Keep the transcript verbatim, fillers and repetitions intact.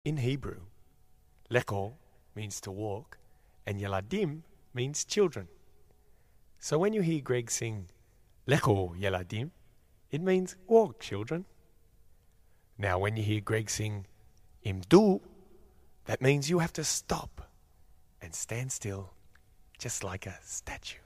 In Hebrew, leko means to walk, and yeladim means children. So when you hear Greg sing leko yeladim, it means walk, children. Now when you hear Greg sing imdu, that means you have to stop and stand still, just like a statue.